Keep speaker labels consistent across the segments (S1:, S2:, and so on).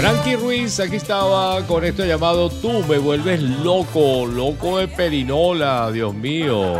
S1: Frankie Ruiz, aquí estaba con esto llamado Tú me vuelves loco, loco de perinola, Dios mío,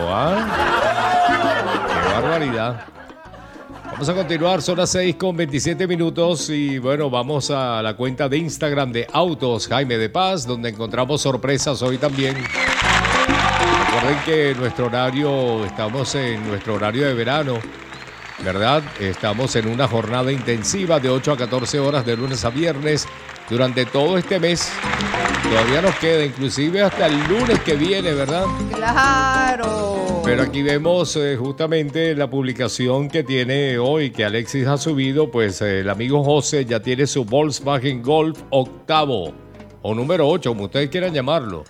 S1: ¿ah? ¡Qué barbaridad! Vamos a continuar, son las 6:27 y bueno, vamos a la cuenta de Instagram de Autos Jaime de Paz, donde encontramos sorpresas hoy también. Recuerden que nuestro horario, estamos en nuestro horario de verano, ¿verdad? Estamos en una jornada intensiva de 8 a 14 horas de lunes a viernes durante todo este mes. Todavía nos queda, inclusive hasta el lunes que viene, ¿verdad?
S2: ¡Claro!
S1: Pero aquí vemos justamente la publicación que tiene hoy, que Alexis ha subido, pues el amigo José ya tiene su Volkswagen Golf octavo, o número 8, como ustedes quieran llamarlo.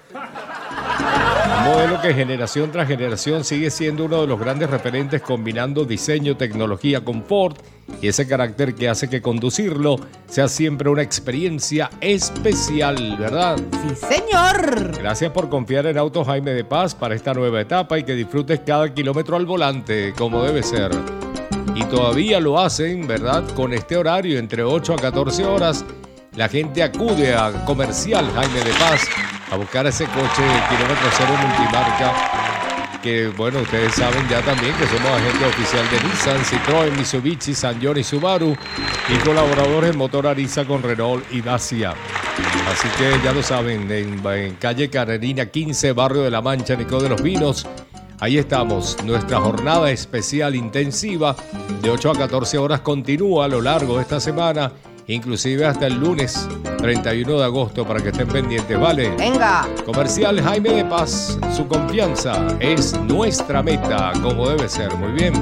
S1: Un modelo que generación tras generación sigue siendo uno de los grandes referentes, combinando diseño, tecnología, confort y ese carácter que hace que conducirlo sea siempre una experiencia especial, ¿verdad?
S2: ¡Sí, señor!
S1: Gracias por confiar en Autos Jaime de Paz para esta nueva etapa y que disfrutes cada kilómetro al volante, como debe ser. Y todavía lo hacen, ¿verdad? Con este horario, entre 8 a 14 horas, la gente acude a Comercial Jaime de Paz a buscar ese coche kilómetro cero multimarca, que bueno, ustedes saben ya también que somos agente oficial de Nissan, Citroën, Mitsubishi, Sanyong y Subaru, y colaboradores en Motor Ariza con Renault y Dacia. Así que ya lo saben, en calle Carrerina 15, barrio de La Mancha, Nicó de los Vinos, ahí estamos. Nuestra jornada especial intensiva de 8 a 14 horas continúa a lo largo de esta semana, inclusive hasta el lunes 31 de agosto, para que estén pendientes, ¿vale?
S2: ¡Venga!
S1: Comercial Jaime de Paz, su confianza es nuestra meta, como debe ser. Muy bien.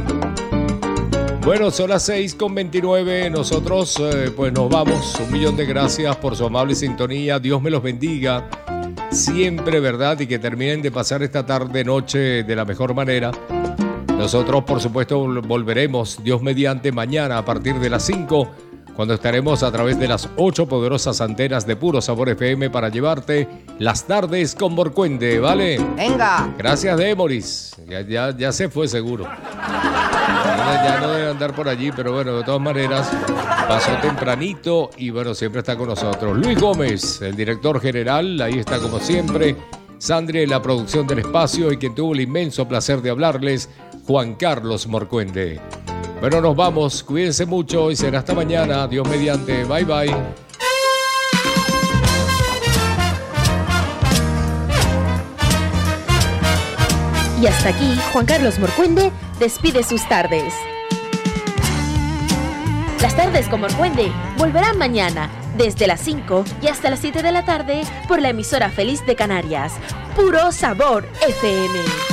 S1: Bueno, son las 6:29, nosotros pues nos vamos. 1.000.000 de gracias por su amable sintonía, Dios me los bendiga siempre, ¿verdad? Y que terminen de pasar esta tarde, noche de la mejor manera. Nosotros, por supuesto, volveremos, Dios mediante, mañana a partir de las 5, cuando estaremos a través de las 8 poderosas antenas de Puro Sabor FM para llevarte las tardes con Morcuende, ¿vale?
S2: ¡Venga!
S1: Gracias, Demoris. Ya se fue seguro. Ya no debe andar por allí, pero bueno, de todas maneras, pasó tempranito y bueno, siempre está con nosotros. Luis Gómez, el director general, ahí está como siempre. Sandri en la producción del espacio y quien tuvo el inmenso placer de hablarles, Juan Carlos Morcuende. Bueno, nos vamos, cuídense mucho y será hasta mañana, Dios mediante, bye bye.
S3: Y hasta aquí, Juan Carlos Morcuende despide sus tardes. Las tardes con Morcuende volverán mañana, desde las 5 y hasta las 7 de la tarde, por la emisora Feliz de Canarias, Puro Sabor FM.